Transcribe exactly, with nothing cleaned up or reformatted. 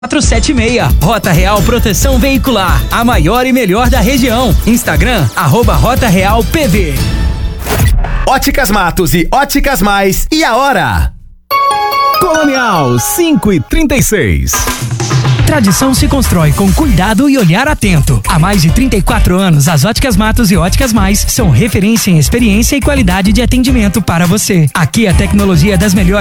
quatro sete seis. Rota Real Proteção Veicular, a maior e melhor da região. Instagram, arroba Rota Real P V. Óticas Matos e Óticas Mais. E a hora? Colonial, cinco e trinta e seis. Tradição se constrói com cuidado e olhar atento. Há mais de trinta e quatro anos, as Óticas Matos e Óticas Mais são referência em experiência e qualidade de atendimento para você. Aqui a tecnologia das melhores